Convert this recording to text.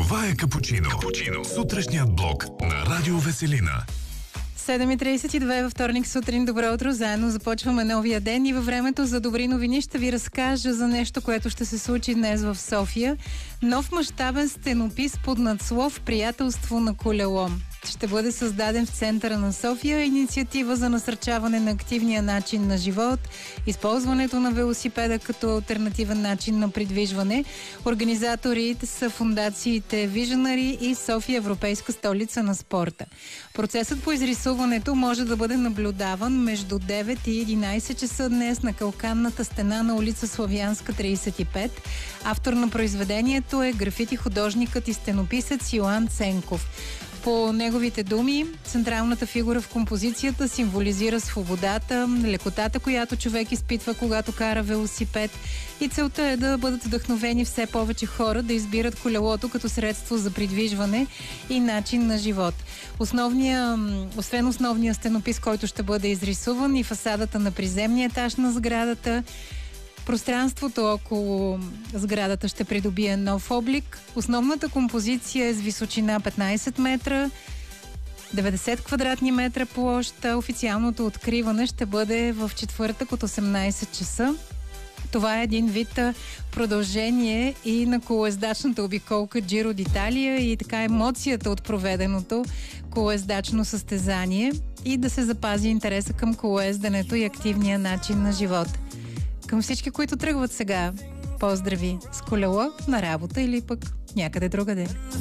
Това е Капучино. Сутрешният блок на Радио Веселина. 7:32 във вторник сутрин. Добро утро! Заедно започваме новия ден и във времето за добри новини ще ви разкажа за нещо, което ще се случи днес в София. Нов мащабен стенопис под надслов "Приятелство на колело" ще бъде създаден в центъра на София. Инициатива за насърчаване на активния начин на живот, използването на велосипеда като алтернативен начин на придвижване. Организаторите са фондациите Visionary и София Европейска столица на спорта. Процесът по изрисуването може да бъде наблюдаван между 9 и 11 часа днес на калканната стена на улица Славянска 35. Автор на произведението е графити художникът и стенописец Йоан Ценков. По неговите думи, централната фигура в композицията символизира свободата, лекотата, която човек изпитва, когато кара велосипед, и целта е да бъдат вдъхновени все повече хора да избират колелото като средство за придвижване и начин на живот. Освен основния стенопис, който ще бъде изрисуван, и фасадата на приземния етаж на сградата, пространството около сградата ще придобие нов облик. Основната композиция е с височина 15 метра, 90 квадратни метра площ. Официалното откриване ще бъде в четвъртък от 18 часа. Това е един вид продължение и на колоездачната обиколка Джиро д'Италия и така емоцията от проведеното колоездачно състезание и да се запази интереса към колоезденето и активния начин на живот. Към всички, които тръгват сега, поздрави с колело на работа или пък някъде другаде.